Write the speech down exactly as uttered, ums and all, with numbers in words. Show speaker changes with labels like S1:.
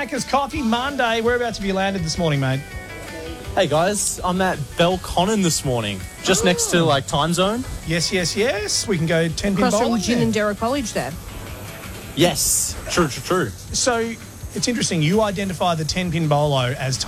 S1: Macca's Coffee Monday. Whereabouts have you landed this morning, mate?
S2: Hey guys, I'm at Belconnen this morning, just oh. next to like Time Zone.
S1: Yes, yes, yes. We can go ten pin
S3: Across
S1: bowling.
S3: from Ginninderra College there.
S2: Yes, true, true, true.
S1: So it's interesting. You identify the ten pin bolo as